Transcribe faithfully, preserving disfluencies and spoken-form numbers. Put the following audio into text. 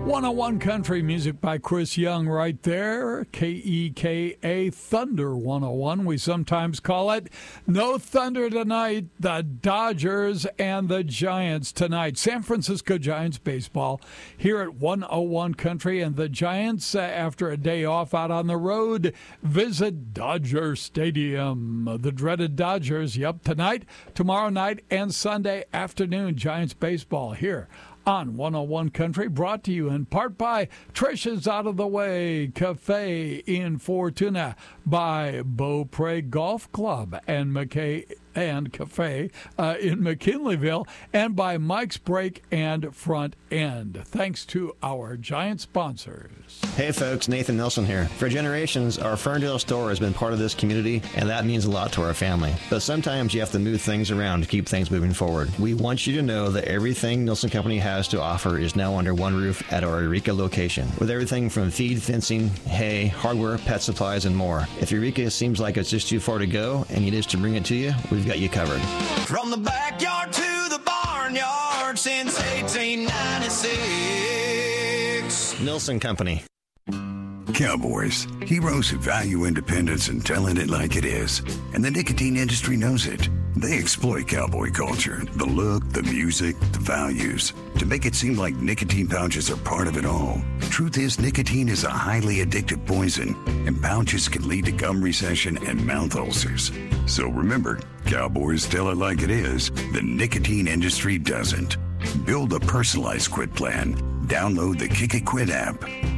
one oh one Country Music by Chris Young right there. K E K A Thunder one oh one. We sometimes call it No Thunder Tonight. The Dodgers and the Giants tonight. San Francisco Giants baseball here at one oh one Country. And the Giants, uh, after a day off out on the road, visit Dodger Stadium. The dreaded Dodgers, yep, tonight, tomorrow night, and Sunday afternoon. Giants baseball here on one oh one Country, brought to you in part by Trisha's Out of the Way Cafe in Fortuna, by Beaupre Golf Club and McKay and Cafe uh, in McKinleyville, and by Mike's Brake and Front End. Thanks to our Giant sponsors. Hey folks, Nathan Nelson here. For generations, our Ferndale store has been part of this community, and that means a lot to our family. But sometimes you have to move things around to keep things moving forward. We want you to know that everything Nelson Company has to offer is now under one roof at our Eureka location, with everything from feed, fencing, hay, hardware, pet supplies, and more. If Eureka seems like it's just too far to go and you need us to bring it to you, we've got you covered. From the backyard to the barnyard since eighteen ninety-six. Nelson Company. Cowboys, heroes who value independence and telling it like it is. And the nicotine industry knows it. They exploit cowboy culture, the look, the music, the values, to make it seem like nicotine pouches are part of it all. Truth is, nicotine is a highly addictive poison, and pouches can lead to gum recession and mouth ulcers. So remember, cowboys tell it like it is. The nicotine industry doesn't. Build a personalized quit plan. Download the Kick It Quit app.